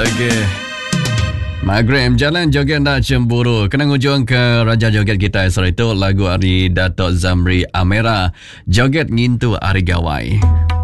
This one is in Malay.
Okey. Magrem jalan joget nak cemburu. Kena ngujung ke Raja Joget kita esok itu lagu dari Dato' Zamri Amera. Joget ngintu Ari Gawai.